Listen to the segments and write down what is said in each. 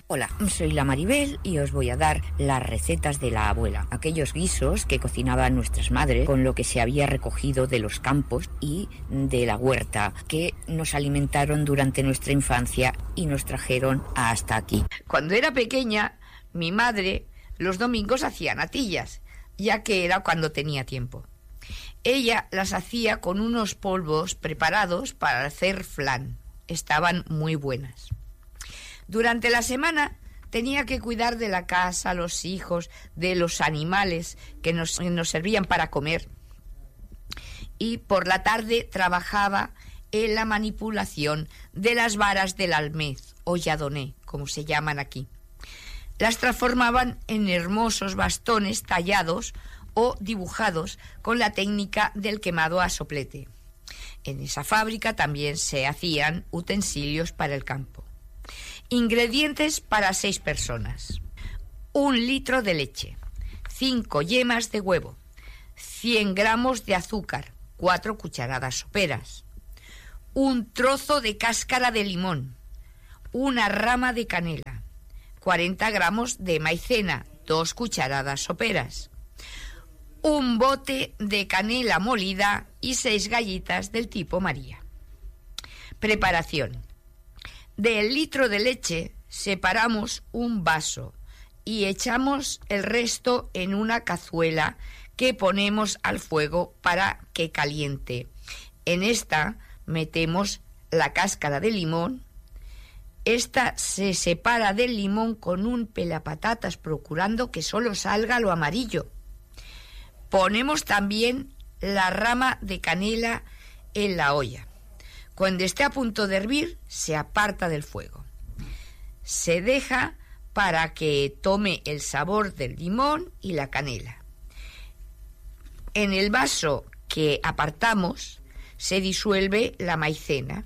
Hola, soy la Maribel y os voy a dar las recetas de la abuela. Aquellos guisos que cocinaban nuestras madres con lo que se había recogido de los campos y de la huerta, que nos alimentaron durante nuestra infancia y nos trajeron hasta aquí. Cuando era pequeña, mi madre los domingos hacía natillas, ya que era cuando tenía tiempo. Ella las hacía con unos polvos preparados para hacer flan. Estaban muy buenas. Durante la semana tenía que cuidar de la casa, los hijos, de los animales que nos servían para comer. Y por la tarde trabajaba en la manipulación de las varas del almez o yadoné, como se llaman aquí. Las transformaban en hermosos bastones tallados o dibujados con la técnica del quemado a soplete. En esa fábrica también se hacían utensilios para el campo. Ingredientes para 6 personas: 1 litro de leche, 5 yemas de huevo, 100 gramos de azúcar, 4 cucharadas soperas, 1 trozo de cáscara de limón, 1 rama de canela, 40 gramos de maicena, 2 cucharadas soperas, 1 bote de canela molida y 6 galletas del tipo María. Preparación: del litro de leche separamos 1 vaso y echamos el resto en una cazuela que ponemos al fuego para que caliente. En esta metemos la cáscara de limón. Esta se separa del limón con un pelapatatas, procurando que solo salga lo amarillo. Ponemos también la rama de canela en la olla. Cuando esté a punto de hervir, se aparta del fuego. Se deja para que tome el sabor del limón y la canela. En el vaso que apartamos se disuelve la maicena.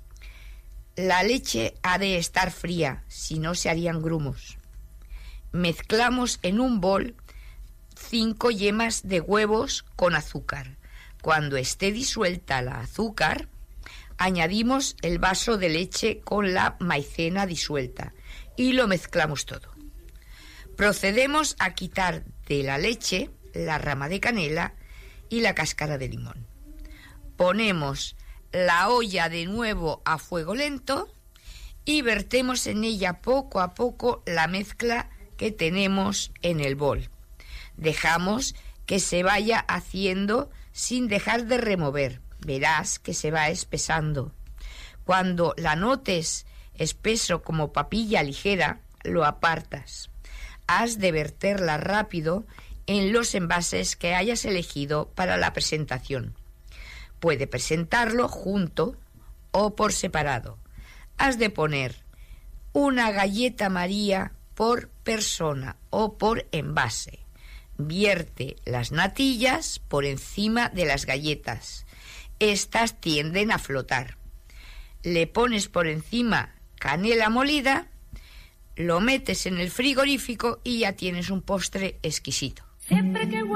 La leche ha de estar fría, si no se harían grumos. Mezclamos en un bol 5 yemas de huevos con azúcar. Cuando esté disuelta la azúcar, añadimos el vaso de leche con la maicena disuelta y lo mezclamos todo. Procedemos a quitar de la leche la rama de canela y la cáscara de limón. Ponemos la olla de nuevo a fuego lento y vertemos en ella poco a poco la mezcla que tenemos en el bol. Dejamos que se vaya haciendo sin dejar de remover. Verás que se va espesando. Cuando la notes espeso como papilla ligera, lo apartas. Has de verterla rápido en los envases que hayas elegido para la presentación. Puede presentarlo junto o por separado. Has de poner 1 galleta María por persona o por envase. Vierte las natillas por encima de las galletas. Estas tienden a flotar. Le pones por encima canela molida, lo metes en el frigorífico y ya tienes un postre exquisito. Siempre que